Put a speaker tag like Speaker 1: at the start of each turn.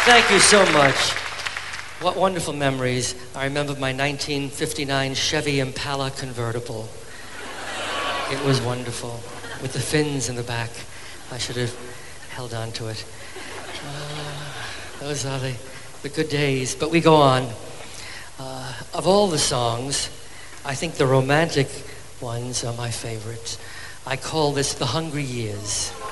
Speaker 1: Thank you so much. What wonderful memories. I remember my 1959 Chevy Impala convertible. It was wonderful, with the fins in the back. I should have held on to it. Those are the good days, but we go on. Of all the songs, I think the romantic ones are my favorites. I call this The Hungry Years.